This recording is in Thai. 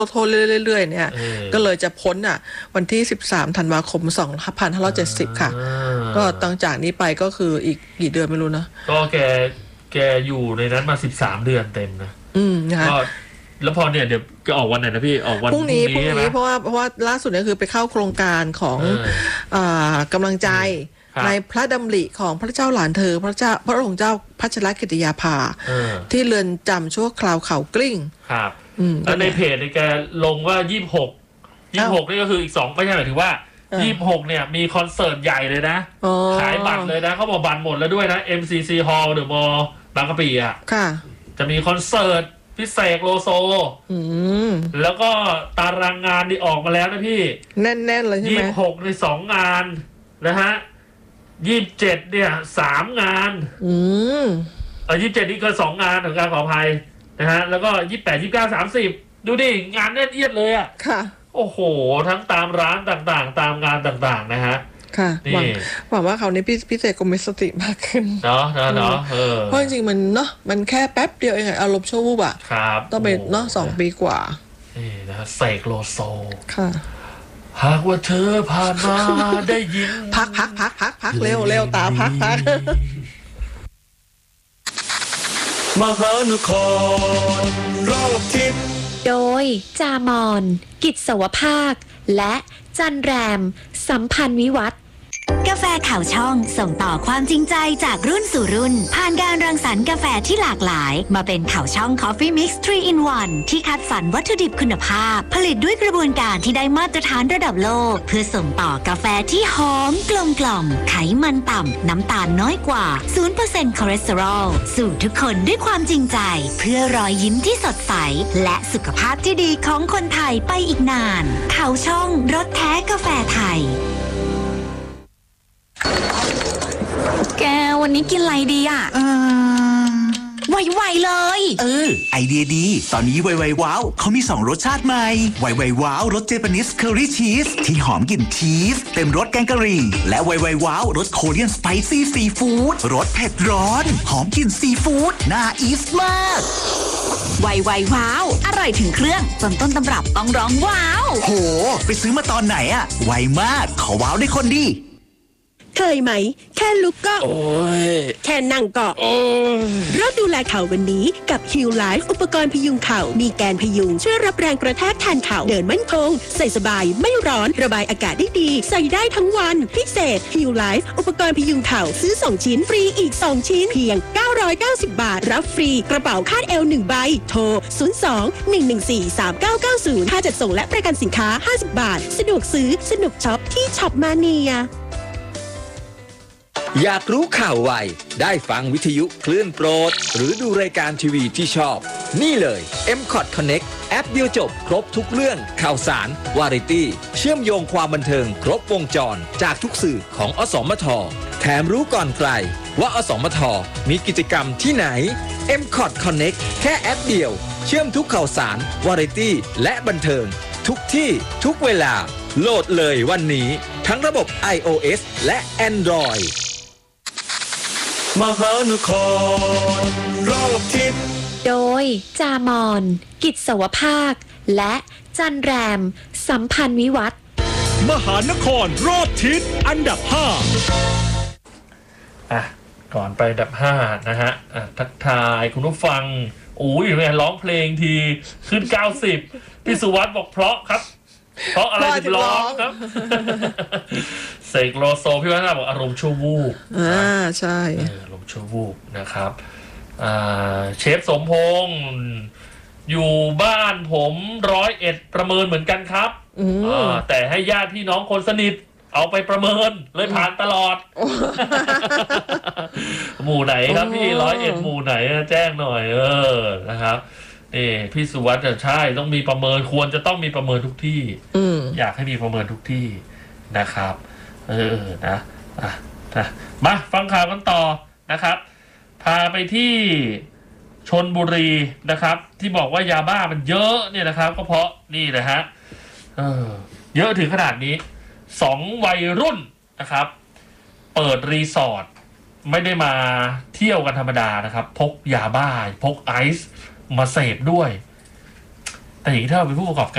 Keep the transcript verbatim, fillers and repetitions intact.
โทษเรื่อยๆเนี่ยก็เลยจะพ้นอ่ะวันที่สิบสามธันวาคมสองพันห้าร้อยเจ็ดสิบค่ะก็ตั้งจากนี้ไปก็คืออีกกี่เดือนไม่รู้นะก็แกแกอยู่ในนั้นมาสิบสามเดือนเต็มนะอืมนะคะก็แล้วพอเนี่ยเดี๋ยวก็ออกวันไหนนะพี่ออกวันพรุ่งนี้พรุ่งนี้เพราะว่าเพราะว่าล่าสุดเนี่ยคือไปเข้าโครงการของอ่ากำลังใจในพระดำริของพระเจ้าหลานเธอพระเจ้าพระองค์เจ้าพัชรกิติยาภาที่เรือนจำชั่วคราวเขากลิ้งครับแล้วในเพจเนี่ยแกลงว่ายี่สิบหกยี่สิบหกนี่ก็คืออีกสองไม่ใช่หมายถึงว่ายี่สิบหกเนี่ยมีคอนเสิร์ตใหญ่เลยนะขายบัตรเลยนะเขาบอกบัตรหมดแล้วด้วยนะ เอ็ม ซี ซี Hall เดอะมอลล์บางกะปิอ่ะจะมีคอนเสิร์ตพิเศษโลโซแล้วก็ตารางงานที่ออกมาแล้วนะพี่แน่นๆเลยใช่ไหมยี่สิบหกในสองงานนะฮะยี่สิบเจ็ดเนี่ยสามงานอืมเออยี่สิบเจ็ดนี่ก็สองงานของการขออภัยนะฮะแล้วก็ยี่สิบแปดยี่สิบเก้าสามสิบดูดิงานแน่นเอียดเลยอ่ะค่ะโอ้โหทั้งตามร้านต่างๆตามงานต่างๆนะฮะค่ะหวังหวังว่าเขานี้พิเศษก็มีสติมากขึ้นเนาะเนาะเออเพราะจริงๆมันเนาะมันแค่แป๊บเดียวเองอารมณ์ชั่ววูบอ่ะครับต้องเป็นเนาะสองปีกว่านี่นะเสกโลโซค่ะหากว่าเธอผ่านมาได้ยินพักพักพักพักพักเร็วเร็วตาพักพักมหานครรอบทิศโดยจามอนกิจสวภาคและจันแรมสัมพันธ์วิวัฒน์กาแฟข่าวช่องส่งต่อความจริงใจจากรุ่นสู่รุ่นผ่านการรังสรรค์กาแฟที่หลากหลายมาเป็นข่าวช่อง Coffee Mix ทรี in วัน ที่คัดสรรวัตถุดิบคุณภาพผลิตด้วยกระบวนการที่ได้มาตรฐานระดับโลกเพื่อส่งต่อกาแฟที่หอมกลมกล่อมไขมันต่ำน้ำตาลน้อยกว่า ศูนย์เปอร์เซ็นต์ คอเลสเตอรอลสู่ทุกคนด้วยความจริงใจเพื่อรอยยิ้มที่สดใสและสุขภาพที่ดีของคนไทยไปอีกนานข่าวช่องรสแท้กาแฟไทยแกวันนี้กินอะไรดีอ่ะไวๆเลยเออไอเดียดีตอนนี้ไวๆว้าวเขามีสองรสชาติใหม่ไวๆว้าวรสเจแปนิสเคอรี่ชีสที่หอมกลิ่นชีสเต็มรสแกงกะหรี่และไวๆว้าวรสโคเรียนสไปซี่ซีฟู้ดรสเผ็ดร้อนหอมกลิ่นซีฟู้ดน่าอีสมากไวๆว้าวอร่อยถึงเครื่องจนต้นตำรับต้องร้องว้าวโหไปซื้อมาตอนไหนอะไวมากขอว้าวได้คนดีเคยไหมแค่ลุกก็โอ้ยแค่นั่งก็โอ้ยเริ่มดูแลเข่าวันนี้กับ Heal Life อุปกรณ์พยุงเข่ามีแกนพยุงช่วยรับแรงกระแทกแทนเข่าเดินมั่นคงใส่สบายไม่ร้อนระบายอากาศได้ดีใส่ได้ทั้งวันพิเศษ Heal Life อุปกรณ์พยุงเข่าซื้อสองชิ้นฟรีอีกสองชิ้นเพียงเก้าร้อยเก้าสิบบาทรับฟรีกระเป๋าคาดเอวหนึ่งใบโทรศูนย์ สอง หนึ่ง หนึ่ง สี่ สาม เก้า เก้า ศูนย์ค่าจัดส่งและประกันสินค้าห้าสิบบาทสะดวกซื้อสนุกช็อปที่ช็อปมาเนียอยากรู้ข่าวไวได้ฟังวิทยุคลื่นโปรดหรือดูรายการทีวีที่ชอบนี่เลย เอ็ม คอท Connect แอปเดียวจบครบทุกเรื่องข่าวสารวาไรตี้เชื่อมโยงความบันเทิงครบวงจรจากทุกสื่อของอสมทแถมรู้ก่อนใครว่าอสมทมีกิจกรรมที่ไหน เอ็ม คอท Connect แค่แอปเดียวเชื่อมทุกข่าวสารวาไรตี้และบันเทิงทุกที่ทุกเวลาโหลดเลยวันนี้ทั้งระบบ ไอ โอ เอส และ Android มหานครรอบทิศโดยจามอนกิจสวภาคและจันแรมสัมพันธ์วิวัฒน์มหานครรอบทิศอันดับห้าอ่ะก่อนไปอันดับห้านะฮะอ่ะทักทายคุณผู้ฟังโอ้ยแม่ร้องเพลงทีขึ้นเก้าสิบพี่สุวัฒน์บอกเพราะครับเพราะอะไรถึงร้องครับเสกโลโซพี่วัฒน์บอกอารมณ์ชั่ววูบอ่าใช่อารมณ์ชั่ววูบนะครับอ่าเชฟสมพงษ์อยู่บ้านผมร้อยเอ็ดประเมินเหมือนกันครับอ่าแต่ให้ญาติพี่น้องคนสนิทเอาไปประเมินเลยผ่านตลอดหมู่ไหนครับพี่ร้อยเอ็ดหมู่ไหนแจ้งหน่อยเออนะครับนี่พี่สุวัฒน์ใช่ต้องมีประเมินควรจะต้องมีประเมินทุกที่อยากให้มีประเมินทุกที่นะครับเออนะอ่ะนะมาฟังข่าวกันต่อนะครับพาไปที่ชลบุรีนะครับที่บอกว่ายาบ้ามันเยอะเนี่ยนะครับก็เพราะนี่นะฮะเออเยอะถึงขนาดนี้สองวัยรุ่นนะครับเปิดรีสอร์ทไม่ได้มาเที่ยวกันธรรมดานะครับพกยาบ้าพกไอซ์มาเสพด้วยแต่อย่างที่ถ้าเราเป็นผู้ประกอบการ